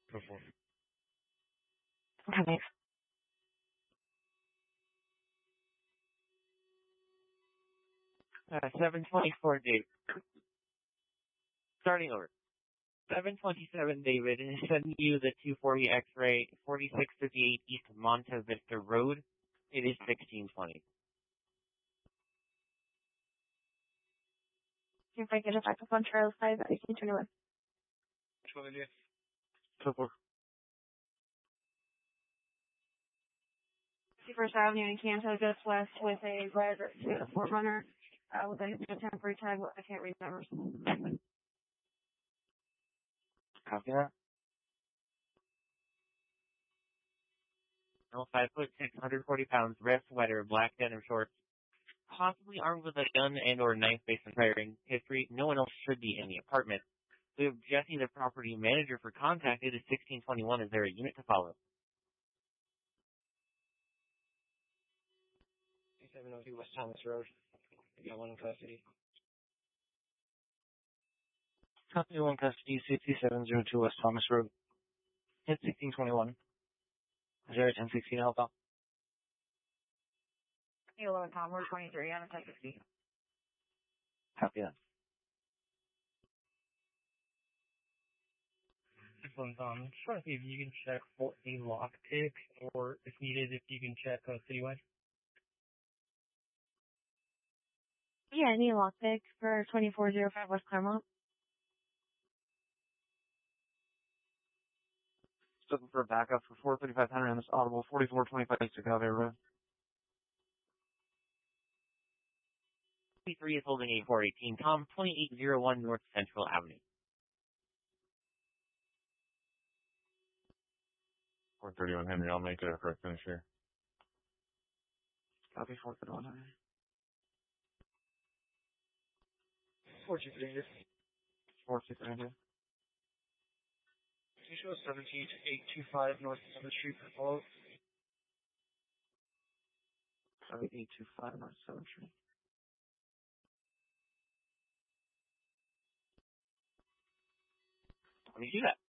Before. Okay. Uh, 724, David. Starting over. 727, David, is sending you the 240 X-ray, 4658 East Monte Vista Road. It is 1620. See if I get it back up on Charles 5 at 1821. Which one is it? So, First Avenue in Canto, just west with a red Fort Runner with a temporary tag. I can't read numbers. copy that. No, 5'6", 140 pounds, red sweater, black denim shorts, possibly armed with a gun and or knife based on firing history. No one else should be in the apartment. We have Jesse, the property manager, for contact. It is 1621. Is there a unit to follow? 702 West Thomas Road. I got one in custody. Copy 1 custody, 6702 West Thomas Road. Hit 1621. Is there a 1016 help out? 11 Tom, we're 23 on a Texas C. Copy that. This one's on. Just trying to see if you can check for a lockpick, or if needed, if you can check citywide. Yeah, I need a lockpick for 2405 West Claremont. Looking for a backup for 43500 on this audible 4425 Chicago Road. 3 is holding a 418. Tom, 2801 North Central Avenue. 431 Henry, I'll make it a correct finish here. Copy 431 Henry. 423. 423 Henry. Can you show us 17825 North 7th Street for follow? 825 North 7th Street. Let me do that.